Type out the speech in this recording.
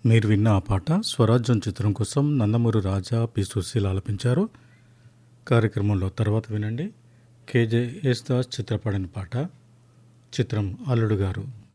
మీరు విన్న ఆ పాట స్వరాజ్యం చిత్రం కోసం నందమూరి రాజా పి సుశీల ఆలపించారు. కార్యక్రమంలో తర్వాత వినండి కేజే యేసుదాస్ చిత్రపడిన పాట. చిత్రం అల్లుడు గారు.